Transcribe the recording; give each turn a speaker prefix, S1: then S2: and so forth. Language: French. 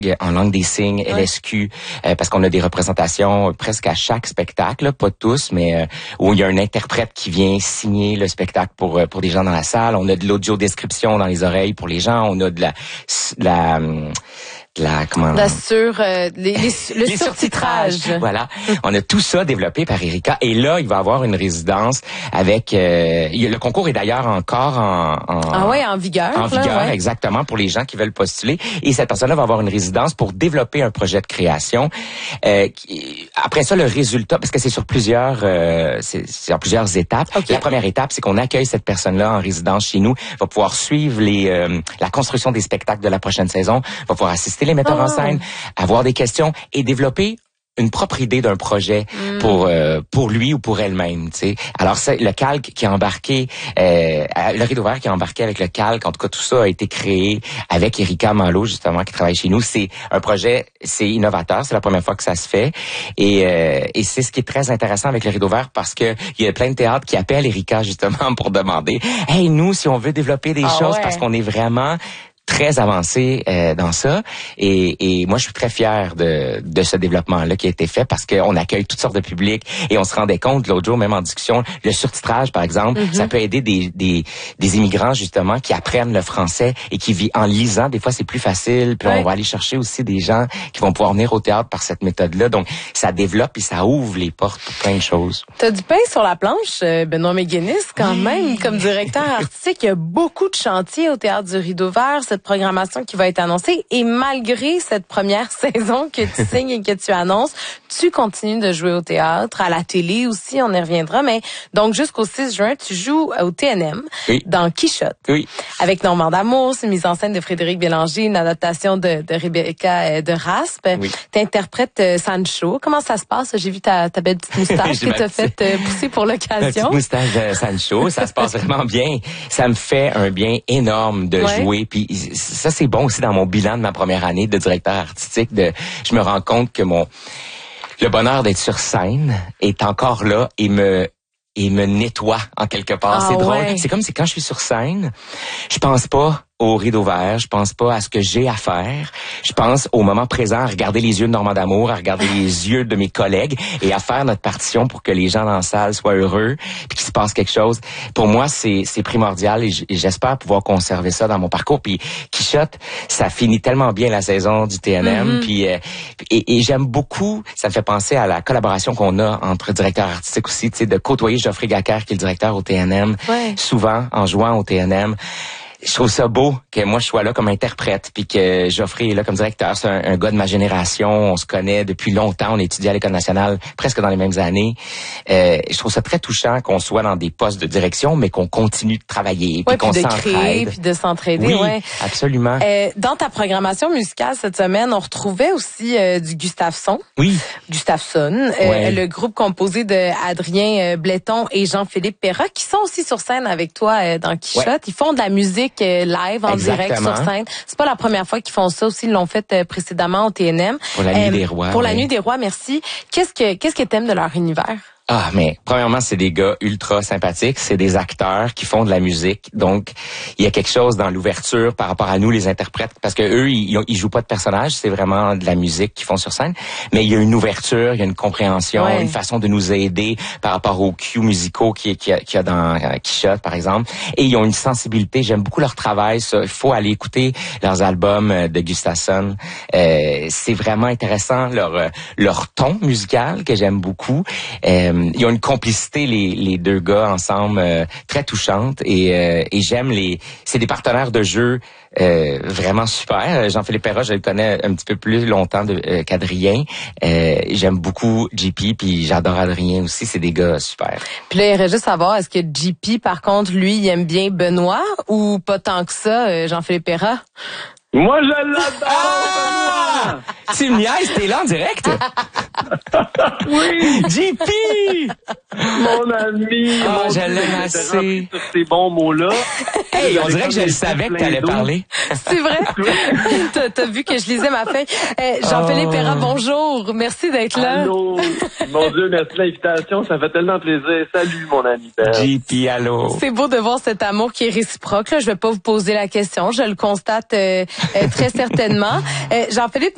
S1: en langue des signes, LSQ, parce qu'on a des représentations presque à chaque spectacle, là, pas tous, mais où il y a un interprète qui vient signer le spectacle pour des gens dans la salle. On a de l'audio-description dans les oreilles pour les gens. On a le
S2: surtitrage.
S1: Voilà. On a tout ça développé par Erika. Et là, il va avoir une résidence avec... le concours est d'ailleurs encore
S2: en vigueur.
S1: En vigueur, exactement, pour les gens qui veulent postuler. Et cette personne-là va avoir une résidence pour développer un projet de création. Après ça, le résultat, parce que c'est sur plusieurs étapes. Okay. La première étape, c'est qu'on accueille cette personne-là en résidence chez nous, va pouvoir suivre la construction des spectacles de la prochaine saison, va pouvoir assister les metteurs en scène, avoir des questions et développer une propre idée d'un projet pour lui ou pour elle-même, tu sais. Alors c'est le calque qui a embarqué, le rideau vert qui a embarqué avec le calque, en tout cas tout ça a été créé avec Erika Malo justement qui travaille chez nous. C'est un projet, c'est innovateur, c'est la première fois que ça se fait et c'est ce qui est très intéressant avec le rideau vert parce que il y a plein de théâtres qui appellent Erika justement pour demander, hey nous si on veut développer des choses parce qu'on est vraiment très avancé dans ça et moi je suis très fier de ce développement-là qui a été fait parce qu'on accueille toutes sortes de publics et on se rendait compte l'autre jour même en discussion le surtitrage par exemple ça peut aider des immigrants justement qui apprennent le français et qui vivent en lisant des fois c'est plus facile puis on va aller chercher aussi des gens qui vont pouvoir venir au théâtre par cette méthode-là donc ça développe et ça ouvre les portes pour plein de choses.
S2: T'as du pain sur la planche Benoît Méguénis quand même comme directeur artistique il y a beaucoup de chantiers au Théâtre du Rideau Vert cette programmation qui va être annoncée et malgré cette première saison que tu signes et que tu annonces, tu continues de jouer au théâtre, à la télé aussi, on y reviendra, mais donc jusqu'au 6 juin, tu joues au TNM dans Quichotte.
S1: Oui.
S2: Avec Normand d'Amour, c'est une mise en scène de Frédéric Bélanger, une adaptation de Rebecca de Raspe.
S1: Oui.
S2: T'interprètes Sancho. Comment ça se passe? J'ai vu ta belle petite moustache que t'as faite pousser pour l'occasion.
S1: La petite moustache de Sancho, ça se passe vraiment bien. Ça me fait un bien énorme de jouer, puis ça c'est bon aussi dans mon bilan de ma première année de directeur artistique. Je me rends compte que le bonheur d'être sur scène est encore là et me nettoie en quelque part. C'est drôle. C'est comme si quand je suis sur scène, je pense pas au rideau vert, je pense pas à ce que j'ai à faire. Je pense au moment présent, à regarder les yeux de Normand d'Amour, à regarder les yeux de mes collègues et à faire notre partition pour que les gens dans la salle soient heureux puis qu'il se passe quelque chose. Pour moi, c'est primordial et j'espère pouvoir conserver ça dans mon parcours. Puis Quichotte, ça finit tellement bien la saison du TNM. Puis et j'aime beaucoup, ça me fait penser à la collaboration qu'on a entre directeurs artistiques aussi, tu sais, de côtoyer Geoffrey Gacker qui est le directeur au TNM, souvent en jouant au TNM. Je trouve ça beau que moi je sois là comme interprète puis que Geoffrey est là comme directeur. C'est un gars de ma génération, on se connaît depuis longtemps, on étudie à l'École nationale presque dans les mêmes années. Je trouve ça très touchant qu'on soit dans des postes de direction mais qu'on continue de travailler puis qu'on s'entraide.
S2: De créer puis de s'entraider.
S1: Oui, absolument.
S2: Dans ta programmation musicale cette semaine, on retrouvait aussi du Gustafson.
S1: Oui.
S2: Gustafson, le groupe composé de Adrien Bletton et Jean-Philippe Perra qui sont aussi sur scène avec toi dans Quichotte. Ils font de la musique live en direct sur scène. C'est pas la première fois qu'ils font ça aussi, ils l'ont fait précédemment au TNM.
S1: Pour la Nuit des Rois.
S2: Pour la Nuit des Rois, merci. Qu'est-ce que t'aimes de leur univers?
S1: Ah, mais premièrement, c'est des gars ultra sympathiques, c'est des acteurs qui font de la musique. Donc, il y a quelque chose dans l'ouverture par rapport à nous les interprètes parce que eux ils jouent pas de personnages, c'est vraiment de la musique qu'ils font sur scène, mais il y a une ouverture, il y a une compréhension, une façon de nous aider par rapport aux cues musicaux qu'il y a dans Quichotte par exemple, et ils ont une sensibilité, j'aime beaucoup leur travail, ça, il faut aller écouter leurs albums de Gustafson. C'est vraiment intéressant leur ton musical que j'aime beaucoup. Ils ont une complicité les deux gars ensemble très touchante et j'aime c'est des partenaires de jeu vraiment super. Jean-Philippe Perra, je le connais un petit peu plus longtemps qu'Adrien. J'aime beaucoup JP puis j'adore Adrien aussi, c'est des gars super.
S2: Puis là, il irait juste savoir, est-ce que JP par contre lui, il aime bien Benoît ou pas tant que ça, Jean-Philippe Perra?
S3: Moi, je l'adore!
S1: Tu me niaises, t'es là en direct?
S3: Oui!
S1: JP!
S3: Mon ami!
S1: Je l'aime assez.
S3: Sur ces bons mots-là.
S1: Hey, on dirait que je le savais que t'allais parler.
S2: C'est vrai? T'as vu que je lisais ma feuille. Jean-Philippe Perra, bonjour. Merci d'être là.
S3: Allô! Mon Dieu, merci de l'invitation. Ça fait tellement plaisir. Salut, mon ami.
S1: JP, allô.
S2: C'est beau de voir cet amour qui est réciproque. Là, je vais pas vous poser la question. Je le constate très certainement. Jean-Philippe,